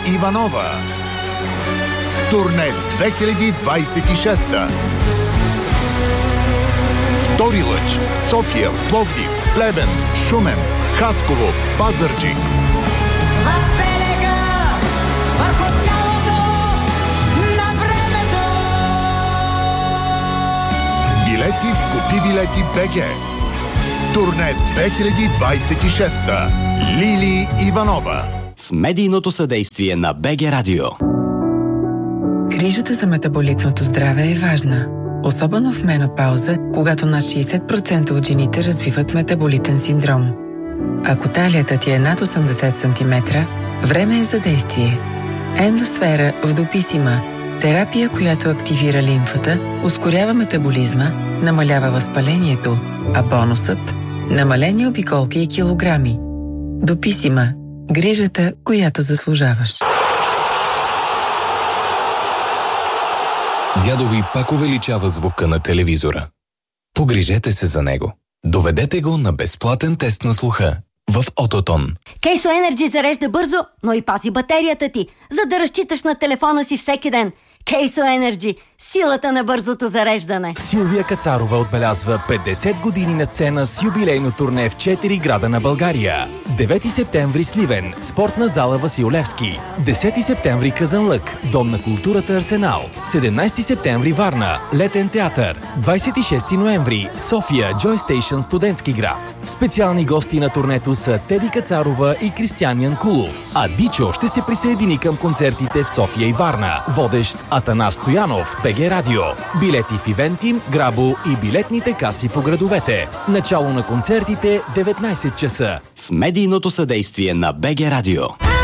Иванова. Турне 2026. Втори лъч. София, Пловдив, Плевен, Шумен, Хасково, Пазарджик. Това белега върху тялото на времето. Билети в Купи билети БГ. Турне 2026. Лили Иванова. С медийното съдействие на БГ Радио. Грижата за метаболитното здраве е важна. Особено в менопауза, когато над 60% от жените развиват метаболитен синдром. Ако талията ти е над 80 см, време е за действие. Ендосфера в Дописима. Терапия, която активира лимфата, ускорява метаболизма, намалява възпалението, а бонусът – намалени обиколки и килограми. Дописима. Грижата, която заслужаваш. Дядо ви пак увеличава звука на телевизора. Погрижете се за него. Доведете го на безплатен тест на слуха в Ототон. Кейсо Енерджи зарежда бързо, но и пази батерията ти, за да разчиташ на телефона си всеки ден. Кейсо Енерджи – силата на бързото зареждане. Силвия Кацарова отбелязва 50 години на сцена с юбилейно турне в 4 града на България. 9 септември Сливен, спортна зала Васил Левски. 10 септември Казанлък, Дом на културата Арсенал. 17 септември Варна, Летен театър. 26 ноември София, Joy Station, студентски град. Специални гости на турнето са Теди Кацарова и Кристиян Янкулов. А Дичо ще се присъедини към концертите в София и Варна. Водещ Атанас Стоянов, БГ Радио. Билети в Ивентим, Грабо и билетните каси по градовете. Начало на концертите 19 часа. С медийното съдействие на БГ Радио.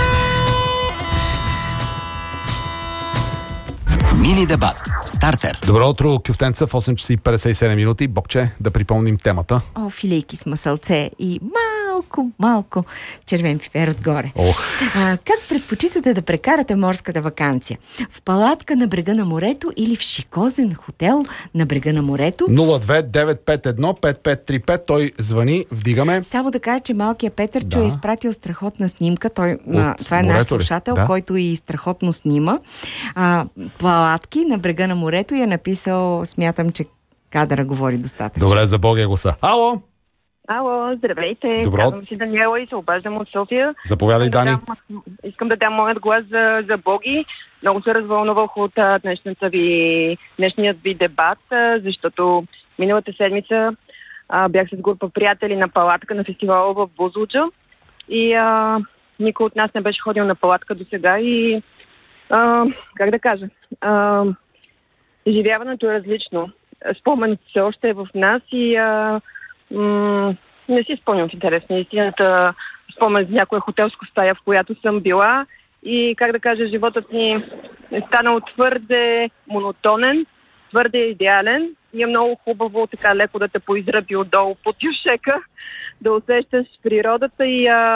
Мини дебат. Стартер. Добро утро, кюфтенца, в 8 часа и 57 минути. Бокче, да припомним темата. Филейки с масълце и малко червен пипер отгоре. Как предпочитате да прекарате морската ваканция? В палатка на брега на морето или в шикозен хотел на брега на морето? 02-951-5535. Той звъни, вдигаме. Само да кажа, че малкият Петърчо е изпратил страхотна снимка. Това е наш слушател, който и страхотно снима. Палатки на брега на морето и е написал, смятам, че кадъра говори достатъчно. Добре, за Бог я гласа. Ало! Ало, здравейте. Добро. Казвам си Даниела и се обаждам от София. Заповядай, Дани. Искам да дам моят глас за Боги. Много се развълнувах от днешният ви дебат, защото миналата седмица бях с група приятели на палатка на фестивала в Бузлуджа и никой от нас не беше ходил на палатка до сега и как да кажа, изживяването е различно. Споменът все още е в нас и не си спомням в интерес на истината спомен за някоя хотелска стая, в която съм била и как да кажа, животът ни е станал твърде монотонен, твърде идеален и е много хубаво така леко да те поизръби отдолу под юшека, да усещаш природата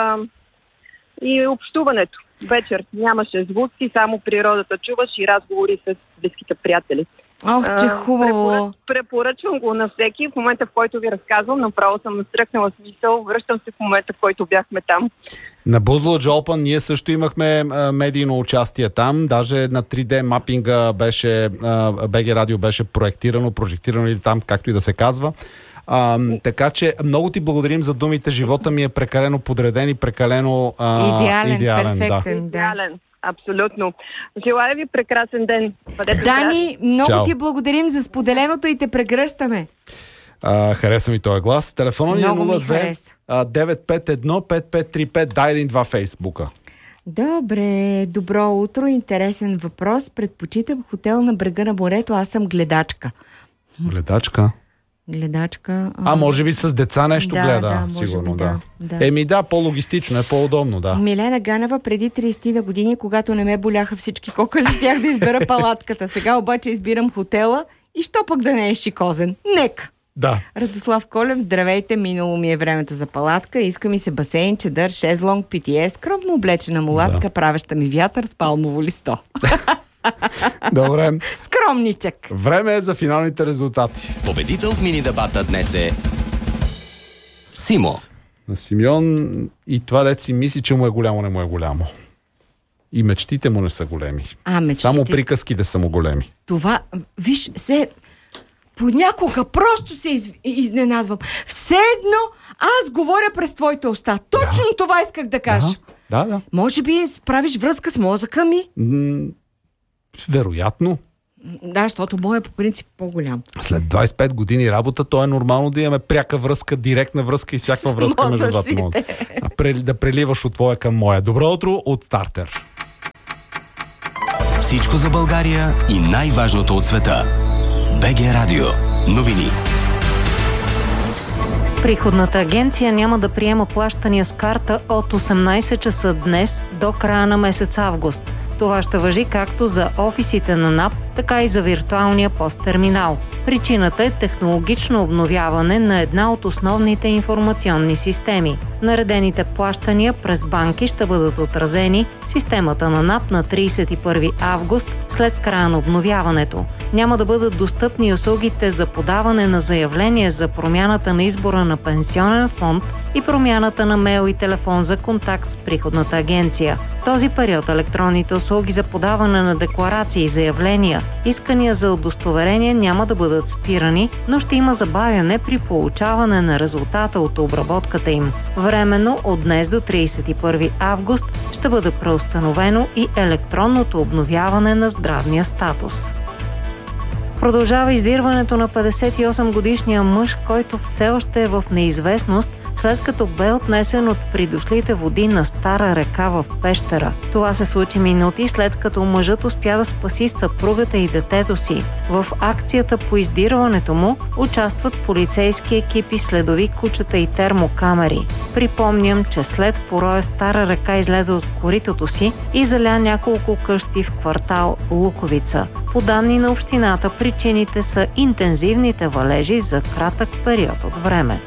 и общуването. Вечер нямаше звуци, само природата чуваш и разговори с близките приятели. Че хубаво! Препоръчвам го на всеки. В момента, в който ви разказвам, направо съм настръхнала смисъл. Връщам се в момента, в който бяхме там. На Бузлудж Open ние също имахме медийно участие там. Даже на 3D мапинга беше, БГ Радио беше прожектирано или там, както и да се казва. Така че много ти благодарим за думите. Живота ми е прекалено подреден и прекалено идеален. Перфектен, да. Идеален. Абсолютно. Желая ви прекрасен ден. Дани, много ти благодарим за споделеното и те прегръщаме. Хареса ми този глас. Телефона ни е 02-951-5535. Дай един-два Фейсбука. Добре, добро утро. Интересен въпрос. Предпочитам хотел на брега на морето. Аз съм гледачка. Гледачка. Може би с деца нещо гледа, сигурно, да. По-логистично е, по-удобно, да. Милена Ганева, преди 30 години, когато не ме боляха всички кокали, щях да избера палатката. Сега обаче избирам хотела и що пък да не е шикозен. Нека! Да. Радослав Колев, здравейте, минало ми е времето за палатка, иска ми се басейн, чедър, шезлонг, питие, скромно облечена мулатка, правеща ми вятър с палмово листо. Добре. Скромничък. Време е за финалните резултати. Победител в мини дебата днес е Симо. На Симеон и това дет си мисли, че му е голямо, не му е голямо. И мечтите му не са големи. Мечтите... Само приказките са му големи. Това, виж, понякога просто се изненадвам. Все едно аз говоря през твоите уста. Точно това исках да кажа. Да. Може би правиш връзка с мозъка ми? Вероятно. Да, защото моят по принцип по-голям. След 25 години работа, то е нормално да имаме пряка връзка, директна връзка и всякаква връзка между двата мозъка. Да преливаш от твоя към моя. Добро утро от Стартер. Всичко за България и най-важното от света. БГ Радио. Новини. Приходната агенция няма да приема плащания с карта от 18 часа днес до края на месец август. Това ще важи както за офисите на НАП, така и за виртуалния посттерминал. Причината е технологично обновяване на една от основните информационни системи. Наредените плащания през банки ще бъдат отразени в системата на НАП на 31 август след края на обновяването. Няма да бъдат достъпни услугите за подаване на заявление за промяната на избора на пенсионен фонд и промяната на мейл и телефон за контакт с приходната агенция. В този период електронните услуги за подаване на декларации и заявления, искания за удостоверение няма да бъдат спирани, но ще има забавяне при получаване на резултата от обработката им. Временно от днес до 31 август ще бъде преустановено и електронното обновяване на здравния статус. Продължава издирването на 58-годишния мъж, който все още е в неизвестност, след като бе отнесен от придошлите води на Стара река в Пещера. Това се случи минути след като мъжът успя да спаси съпругата и детето си. В акцията по издирването му участват полицейски екипи, следови кучета и термокамери. Припомням, че след пороя Стара река излезе от коритото си и заля няколко къщи в квартал Луковица. По данни на общината, причините са интензивните валежи за кратък период от време.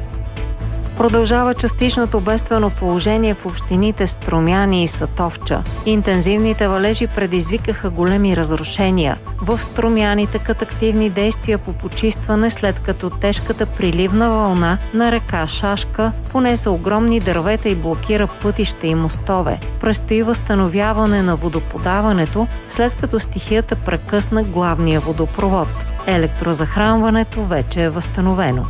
Продължава частичното бедствено положение в общините Струмяни и Сатовча. Интензивните валежи предизвикаха големи разрушения. В Струмяни текат активни действия по почистване, след като тежката приливна вълна на река Шашка понесе огромни дървета и блокира пътища и мостове. Предстои възстановяване на водоподаването, след като стихията прекъсна главния водопровод. Електрозахранването вече е възстановено.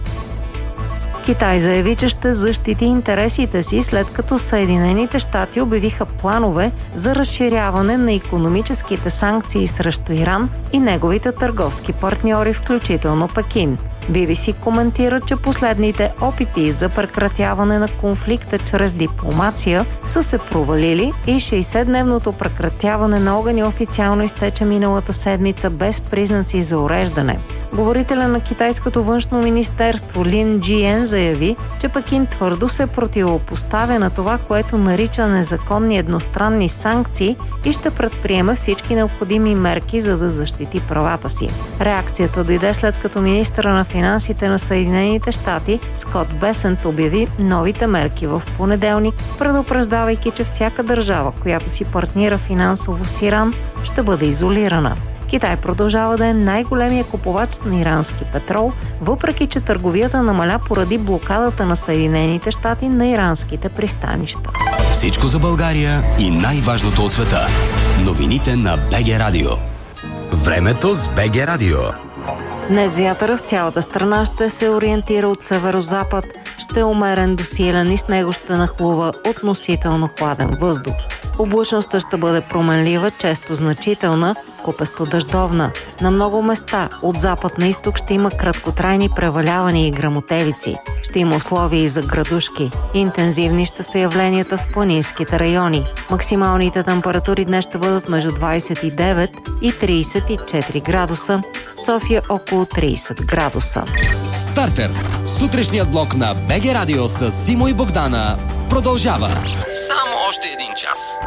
Китай заяви, че ще защити интересите си, след като Съединените щати обявиха планове за разширяване на икономическите санкции срещу Иран и неговите търговски партньори, включително Пекин. BBC коментира, че последните опити за прекратяване на конфликта чрез дипломация са се провалили и 60-дневното прекратяване на огъня официално изтече миналата седмица без признаци за уреждане. Говорителя на китайското външно министерство Лин Джиен заяви, че Пекин твърдо се противопоставя на това, което нарича незаконни едностранни санкции и ще предприеме всички необходими мерки, за да защити правата си. Реакцията дойде след като министъра на финансите на Съединените щати Скот Бесент обяви новите мерки в понеделник, предупреждавайки, че всяка държава, която си партнира финансово с Иран, ще бъде изолирана. Китай продължава да е най-големия купувач на ирански петрол, въпреки че търговията намаля поради блокадата на Съединените щати на иранските пристанища. Всичко за България и най-важното от света. Новините на БГ Радио. Времето с БГ Радио. Днес вятъра в цялата страна ще се ориентира от северозапад, ще е умерен до силен и с него ще нахлува относително хладен въздух. Облачността ще бъде променлива, често значителна, купесто дъждовна. На много места от запад на изток ще има краткотрайни превалявания и гръмотевици. Ще има условия и за градушки. Интензивни ще са явленията в планинските райони. Максималните температури днес ще бъдат между 29 и 34 градуса. София около 30 градуса. Стартер. Сутрешният блок на БГ Радио с Симо и Богдана продължава. Само още един час.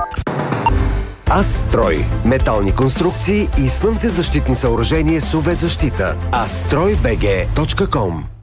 Астрой. Метални конструкции и слънцезащитни съоръжения с UV защита. astroybg.com